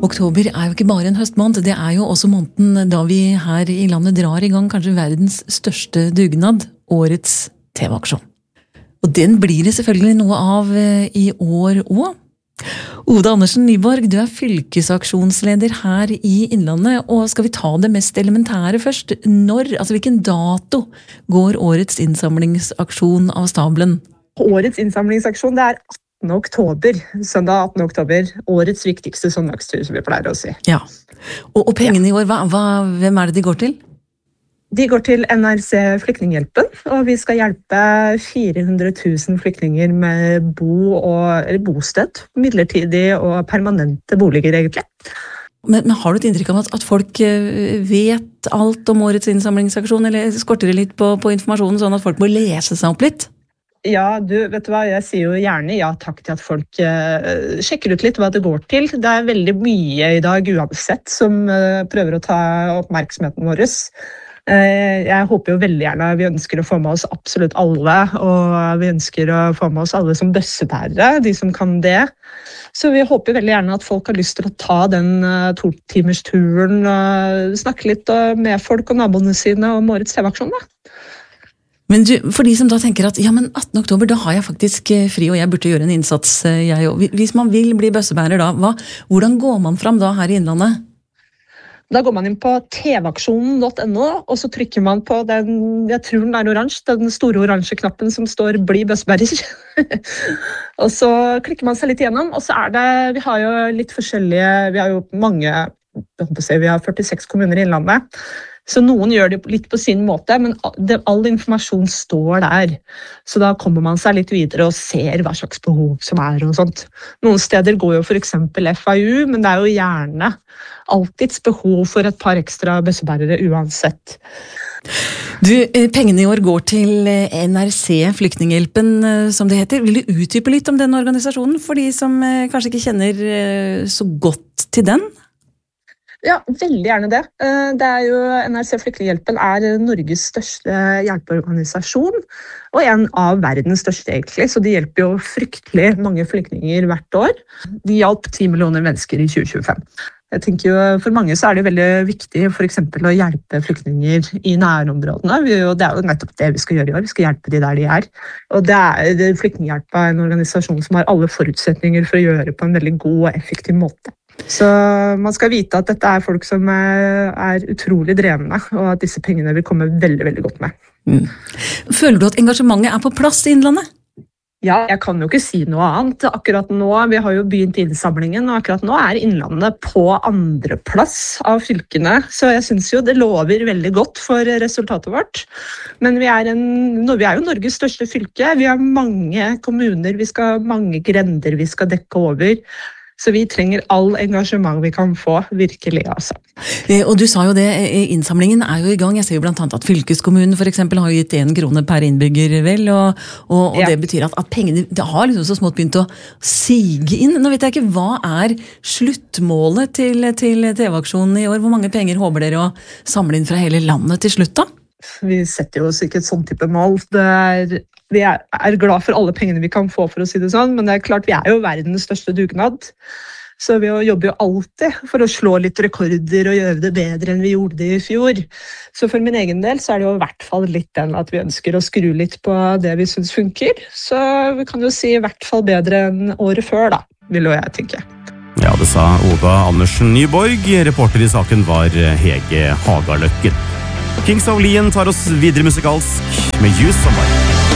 Oktober er jo ikke bare en høstmåned, det er jo også måneden da vi her i landet drar i gang kanskje verdens største dugnad, årets TV-aksjon. Og den blir det selvfølgelig noe av i år også. Oda Andersen Nyborg, du er fylkesaksjonsleder her i Innlandet, og skal vi ta det mest elementære først? Hvilken dato går årets innsamlingsaksjon av stabelen? Årets innsamlingsaksjon, det er 18. oktober, søndag 18. oktober, årets viktigste søndagstur, som vi pleier å si. Ja, og pengene i år, hvem er det de går til? De går til NRC Flyktninghjelpen, og vi skal hjelpe 400 000 flyktninger med bosted, midlertidig og permanente boliger egentlig. Men har du et inntrykk av at folk vet alt om årets innsamlingsaksjon, eller skorter det litt på informasjonen, sånn at folk må lese seg opp litt? Ja, vet du hva, jeg sier jo gjerne ja takk til at folk sjekker ut litt hva det går til. Det er veldig mye i dag uansett som prøver å ta oppmerksomheten vår. Jeg håper jo veldig gjerne, vi ønsker å få med oss absolutt alle, og vi ønsker å få med oss alle som bøssebærere, de som kan det. Så vi håper veldig gjerne at folk har lyst til å ta den 2-timersturen, snakke litt med folk og naboene sine om årets TV-aksjon da. Men for de som da tenker at ja, men 18. oktober, da har jeg faktisk fri, og jeg burde gjøre en innsats, jeg også. Hvis man vil bli bøssebærer da, hvordan går man fram da her i Innlandet? Da går man inn på tvaksjonen.no, og så trykker man på den, jeg tror den er oransje, den store oransje knappen som står «Bli bøssebærer». Og så klikker man seg litt igjennom, og så er det, vi har jo litt forskjellige, vi har jo mange, vi har 46 kommuner i Innlandet, så noen gjør det litt på sin måte, men all informasjon står der. Så da kommer man seg litt videre og ser hva slags behov som er og sånt. Noen steder går jo for eksempel FAU, men det er jo gjerne alltids behov for et par ekstra bøssebærere uansett. Pengene i år går til NRC Flyktninghjelpen, som det heter. Vil du utdype litt om den organisasjonen, for de som kanskje ikke kjenner så godt til den? Ja, veldig gjerne det. Det er jo NRC Flyktninghjelpen er Norges største hjelpeorganisasjon, og en av verdens største egentlig, så de hjelper jo fryktelig mange flyktninger hvert år. De hjalp 10 millioner mennesker i 2025. Jeg tenker jo, for mange så er det veldig viktig for eksempel å hjelpe flyktninger i nærområdene, og det er jo nettopp det vi skal gjøre i år, vi skal hjelpe de der de er. Og Flyktninghjelpen er en organisasjon som har alle forutsetninger for å gjøre på en veldig god og effektiv måte. Så man skal vite at dette er folk som er utrolig drevne, og at disse pengene vil komme veldig, veldig godt med. Føler du at engasjementet er på plass i Innlandet? Ja, jeg kan jo ikke si noe annet. Akkurat nå, vi har jo begynt innsamlingen, og akkurat nå er Innlandet på andre plass av fylkene, så jeg synes jo det lover veldig godt for resultatet vårt. Men vi er jo Norges største fylke, vi har mange kommuner, mange grender vi skal dekke over, så vi trenger all engasjement vi kan få, virkelig altså. Og du sa jo det, innsamlingen er jo i gang. Jeg ser jo blant annet at fylkeskommunen for eksempel har gitt 1 krone per innbygger vel, og det betyr at pengene det har liksom så smått begynt å sige inn. Nå vet jeg ikke, hva er sluttmålet til TV-aksjonen i år? Hvor mange penger håper dere å samle inn fra hele landet til slutt da? Vi setter jo ikke et sånn type mål. Vi er glad for alle pengene vi kan få, for å si det sånn, men det er klart vi er jo verdens største dugnad. Så vi jobber jo alltid for å slå litt rekorder og gjøre det bedre enn vi gjorde det i fjor. Så for min egen del så er det jo i hvert fall litt den at vi ønsker å skru litt på det vi synes funker. Så vi kan jo si i hvert fall bedre enn året før da, vil jo jeg tenke. Ja, det sa Oda Andersen Nyborg. Reporter i saken var Hege Hagaløkken. Kings of Leon tar oss videre musikalsk med Use Somebody.